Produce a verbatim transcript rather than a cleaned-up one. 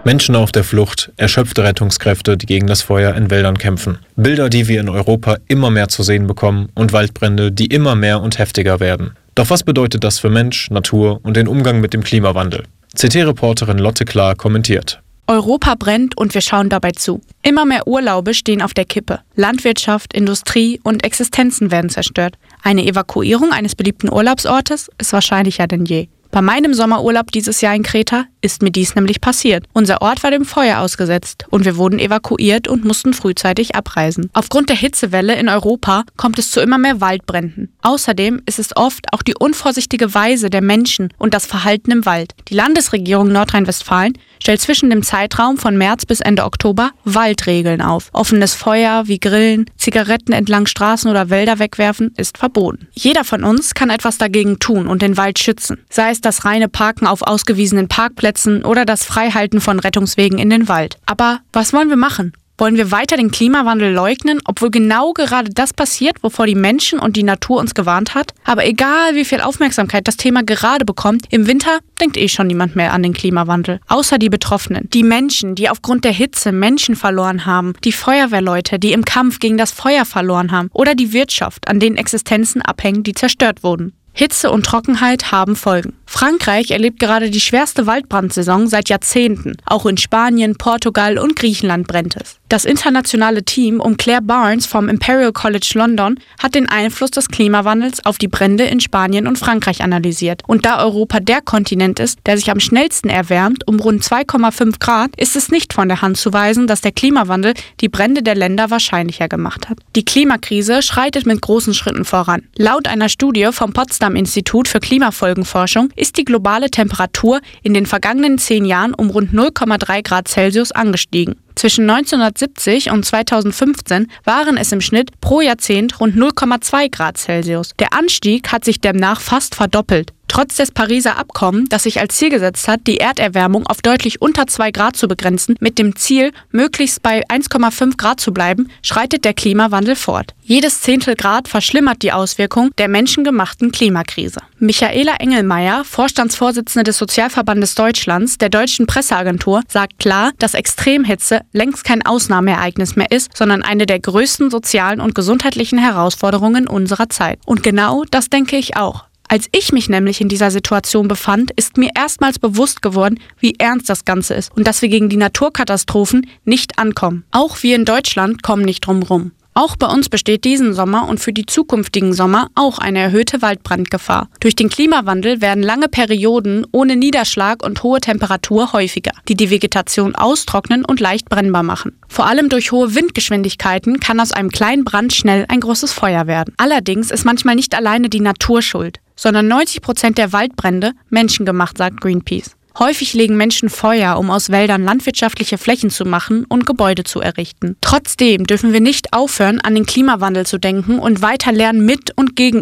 Menschen auf der Flucht, erschöpfte Rettungskräfte, die gegen das Feuer in Wäldern kämpfen. Bilder, die wir in Europa immer mehr zu sehen bekommen und Waldbrände, die immer mehr und heftiger werden. Doch was bedeutet das für Mensch, Natur und den Umgang mit dem Klimawandel? C T-Reporterin Lotte Klar kommentiert. Europa brennt und wir schauen dabei zu. Immer mehr Urlaube stehen auf der Kippe. Landwirtschaft, Industrie und Existenzen werden zerstört. Eine Evakuierung eines beliebten Urlaubsortes ist wahrscheinlicher denn je. Bei meinem Sommerurlaub dieses Jahr in Kreta ist mir dies nämlich passiert. Unser Ort war dem Feuer ausgesetzt und wir wurden evakuiert und mussten frühzeitig abreisen. Aufgrund der Hitzewelle in Europa kommt es zu immer mehr Waldbränden. Außerdem ist es oft auch die unvorsichtige Weise der Menschen und das Verhalten im Wald. Die Landesregierung Nordrhein-Westfalen stellt zwischen dem Zeitraum von März bis Ende Oktober Waldregeln auf. Offenes Feuer wie Grillen, Zigaretten entlang Straßen oder Wälder wegwerfen ist verboten. Jeder von uns kann etwas dagegen tun und den Wald schützen. Sei es das reine Parken auf ausgewiesenen Parkplätzen oder das Freihalten von Rettungswegen in den Wald. Aber was wollen wir machen? Wollen wir weiter den Klimawandel leugnen, obwohl genau gerade das passiert, wovor die Menschen und die Natur uns gewarnt hat? Aber egal, wie viel Aufmerksamkeit das Thema gerade bekommt, im Winter denkt eh schon niemand mehr an den Klimawandel. Außer die Betroffenen. Die Menschen, die aufgrund der Hitze Menschen verloren haben. Die Feuerwehrleute, die im Kampf gegen das Feuer verloren haben. Oder die Wirtschaft, an denen Existenzen abhängen, die zerstört wurden. Hitze und Trockenheit haben Folgen. Frankreich erlebt gerade die schwerste Waldbrandsaison seit Jahrzehnten. Auch in Spanien, Portugal und Griechenland brennt es. Das internationale Team um Claire Barnes vom Imperial College London hat den Einfluss des Klimawandels auf die Brände in Spanien und Frankreich analysiert. Und da Europa der Kontinent ist, der sich am schnellsten erwärmt, um rund zwei Komma fünf Grad, ist es nicht von der Hand zu weisen, dass der Klimawandel die Brände der Länder wahrscheinlicher gemacht hat. Die Klimakrise schreitet mit großen Schritten voran. Laut einer Studie vom Potsdam Institut für Klimafolgenforschung ist die globale Temperatur in den vergangenen zehn Jahren um rund null Komma drei Grad Celsius angestiegen. Zwischen neunzehnhundertsiebzig und zweitausendfünfzehn waren es im Schnitt pro Jahrzehnt rund null Komma zwei Grad Celsius. Der Anstieg hat sich demnach fast verdoppelt. Trotz des Pariser Abkommens, das sich als Ziel gesetzt hat, die Erderwärmung auf deutlich unter zwei Grad zu begrenzen, mit dem Ziel, möglichst bei eins Komma fünf Grad zu bleiben, schreitet der Klimawandel fort. Jedes Zehntel Grad verschlimmert die Auswirkung der menschengemachten Klimakrise. Michaela Engelmeier, Vorstandsvorsitzende des Sozialverbandes Deutschlands, der Deutschen Presseagentur, sagt klar, dass Extremhitze längst kein Ausnahmeereignis mehr ist, sondern eine der größten sozialen und gesundheitlichen Herausforderungen unserer Zeit. Und genau das denke ich auch. Als ich mich nämlich in dieser Situation befand, ist mir erstmals bewusst geworden, wie ernst das Ganze ist und dass wir gegen die Naturkatastrophen nicht ankommen. Auch wir in Deutschland kommen nicht drum rum. Auch bei uns besteht diesen Sommer und für die zukünftigen Sommer auch eine erhöhte Waldbrandgefahr. Durch den Klimawandel werden lange Perioden ohne Niederschlag und hohe Temperatur häufiger, die die Vegetation austrocknen und leicht brennbar machen. Vor allem durch hohe Windgeschwindigkeiten kann aus einem kleinen Brand schnell ein großes Feuer werden. Allerdings ist manchmal nicht alleine die Natur schuld, sondern neunzig Prozent der Waldbrände menschengemacht, sagt Greenpeace. Häufig legen Menschen Feuer, um aus Wäldern landwirtschaftliche Flächen zu machen und Gebäude zu errichten. Trotzdem dürfen wir nicht aufhören, an den Klimawandel zu denken und weiter lernen, mit und gegen